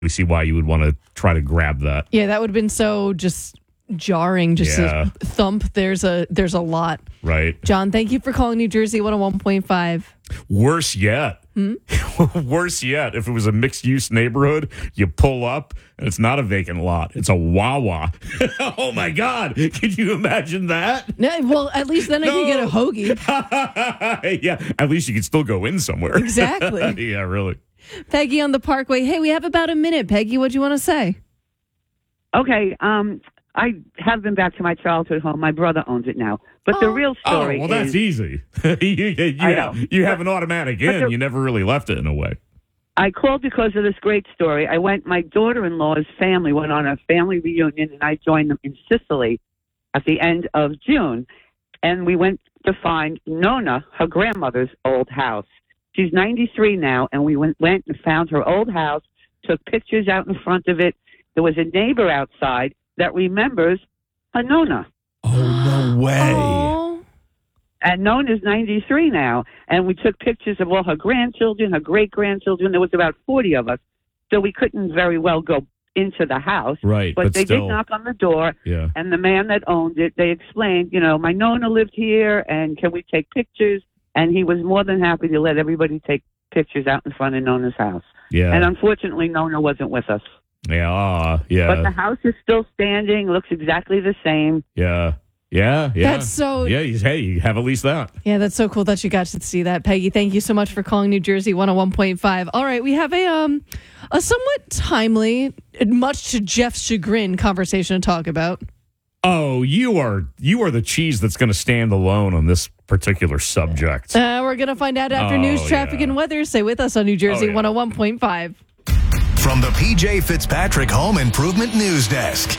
We see why you would want to try to grab that. Yeah, that would have been so just jarring. Just a thump. There's a lot. Right. John, thank you for calling New Jersey 101.5. Worse yet. Worse yet, if it was a mixed-use neighborhood, you pull up, and it's not a vacant lot. It's a Wawa. Oh, my God. Can you imagine that? Well, at least then I can get a hoagie. Yeah, at least you can still go in somewhere. Exactly. Yeah, really. Peggy on the Parkway. Hey, we have about a minute. Peggy, what do you want to say? Okay, I have been back to my childhood home. My brother owns it now. But the real story well, that's easy. you have an automatic in. You never really left it in a way. I called because of this great story. My daughter-in-law's family went on a family reunion, and I joined them in Sicily at the end of June. And we went to find Nona, her grandmother's old house. She's 93 now, and we went and found her old house, took pictures out in front of it. There was a neighbor outside that remembers a Nona. Oh, no way. Oh. And Nona's 93 now, and we took pictures of all her grandchildren, her great-grandchildren. There was about 40 of us, so we couldn't very well go into the house. Right, but they did knock on the door, and the man that owned it, they explained, my Nona lived here, and can we take pictures? And he was more than happy to let everybody take pictures out in front of Nona's house. Yeah. And unfortunately, Nona wasn't with us. Yeah. But the house is still standing, looks exactly the same. Yeah. That's so... Yeah, hey, you have at least that. Yeah, that's so cool that you got to see that, Peggy. Thank you so much for calling New Jersey 101.5. All right, we have a somewhat timely, much to Jeff's chagrin, conversation to talk about. Oh, you are the cheese that's going to stand alone on this particular subject. We're going to find out after news, traffic, and weather. Stay with us on New Jersey 101.5. From the PJ Fitzpatrick Home Improvement News Desk.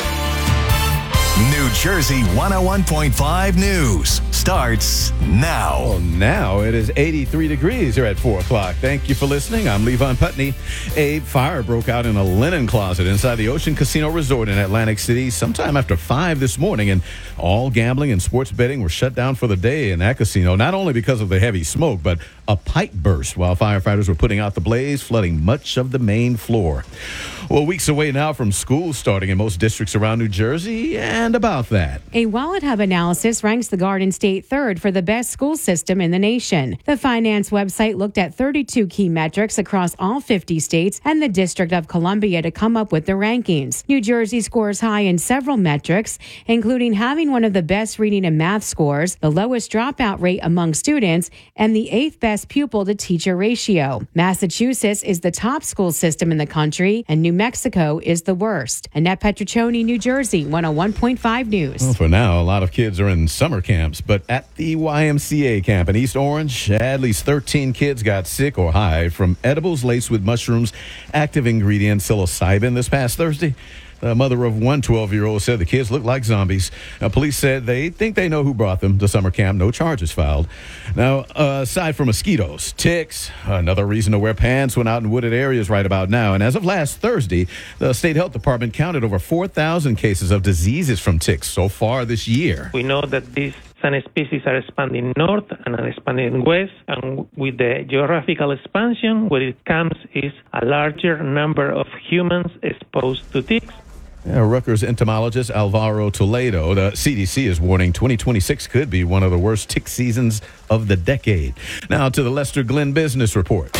New Jersey 101.5 News starts now. Well, now it is 83 degrees here at 4 o'clock. Thank you for listening. I'm Levon Putney. A fire broke out in a linen closet inside the Ocean Casino Resort in Atlantic City sometime after 5 this morning, and all gambling and sports betting were shut down for the day in that casino, not only because of the heavy smoke, but a pipe burst while firefighters were putting out the blaze, flooding much of the main floor. Well, weeks away now from school starting in most districts around New Jersey, and about that. A Wallet Hub analysis ranks the Garden State third for the best school system in the nation. The finance website looked at 32 key metrics across all 50 states and the District of Columbia to come up with the rankings. New Jersey scores high in several metrics, including having one of the best reading and math scores, the lowest dropout rate among students, and the 8th best pupil-to-teacher ratio. Massachusetts is the top school system in the country, and New Mexico is the worst. Annette Petruccioni, New Jersey, 101.5 News. Well, for now, a lot of kids are in summer camps, but at the YMCA camp in East Orange, at least 13 kids got sick or high from edibles laced with mushrooms, active ingredient psilocybin this past Thursday. The mother of one 12-year-old said the kids look like zombies. Police said they think they know who brought them to summer camp. No charges filed. Now, aside from mosquitoes, ticks, another reason to wear pants when out in wooded areas right about now. And as of last Thursday, the State Health Department counted over 4,000 cases of diseases from ticks so far this year. We know that these species are expanding north and are expanding west, and with the geographical expansion, where it comes is a larger number of humans exposed to ticks. Rutgers entomologist Alvaro Toledo, the CDC is warning 2026 could be one of the worst tick seasons of the decade. Now to the Lester Glenn Business Report.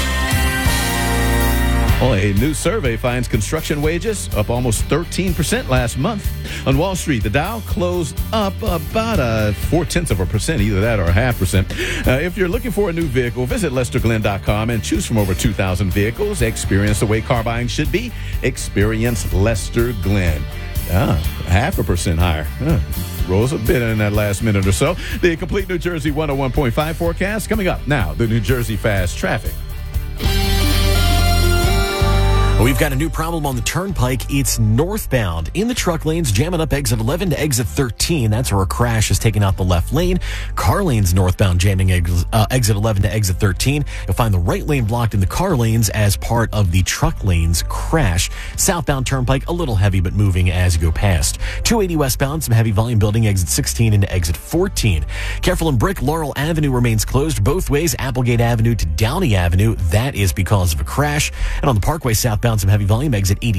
Well, a new survey finds construction wages up almost 13% last month. On Wall Street, the Dow closed up about 0.4%, either that or 0.5%. If you're looking for a new vehicle, visit LesterGlenn.com and choose from over 2,000 vehicles. Experience the way car buying should be. Experience Lester Glenn. 0.5% higher. Rose a bit in that last minute or so. The complete New Jersey 101.5 forecast coming up now. The New Jersey Fast Traffic. We've got a new problem on the turnpike. It's northbound in the truck lanes, jamming up exit 11 to exit 13. That's where a crash is taking out the left lane. Car lanes northbound, jamming exit 11 to exit 13. You'll find the right lane blocked in the car lanes as part of the truck lanes crash. Southbound turnpike, a little heavy but moving as you go past. 280 westbound, some heavy volume building exit 16 into exit 14. Careful in Brick, Laurel Avenue remains closed both ways, Applegate Avenue to Downey Avenue. That is because of a crash. And on the Parkway southbound, some heavy volume exit 80.